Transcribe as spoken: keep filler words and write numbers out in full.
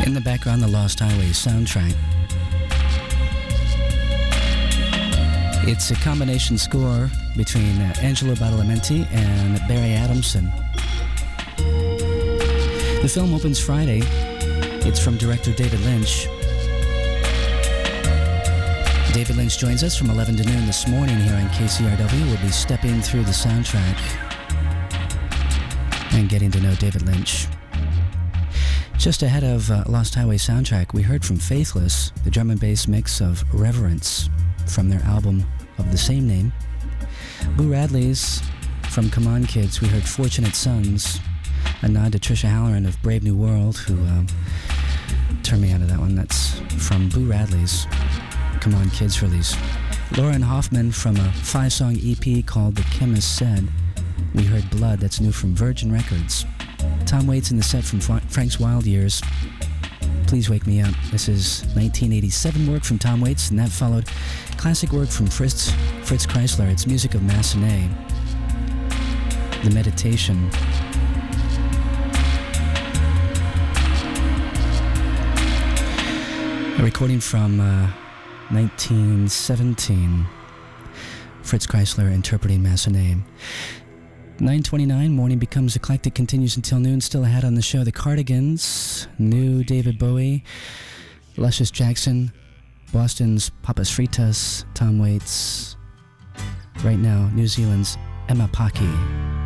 In the background, the Lost Highway soundtrack. It's a combination score between uh, Angelo Badalamenti and Barry Adamson. The film opens Friday. It's from director David Lynch. David Lynch joins us from eleven to noon this morning here on K C R W. We'll be stepping through the soundtrack and getting to know David Lynch. Just ahead of uh, Lost Highway soundtrack, we heard from Faithless, the drum and bass mix of Reverence from their album of the same name. Boo Radley's from Come On Kids, we heard Fortunate Sons, a nod to Trisha Halloran of Brave New World, who uh, turned me out of that one. That's from Boo Radley's Come On Kids release. Lauren Hoffman from a five-song E P called The Chemist Said. We heard Blood, that's new from Virgin Records. Tom Waits in the set from Frank's Wild Years. Please Wake Me Up. This is nineteen eighty-seven work from Tom Waits, and that followed classic work from Fritz, Fritz Kreisler. It's music of Massenet. The Meditation. A recording from uh, nineteen seventeen. Fritz Kreisler interpreting Massenet. nine twenty-nine, morning becomes eclectic, continues until noon. Still ahead on the show, the Cardigans, new David Bowie, Luscious Jackson, Boston's Papas Fritas, Tom Waits. Right now, New Zealand's Emma Paki.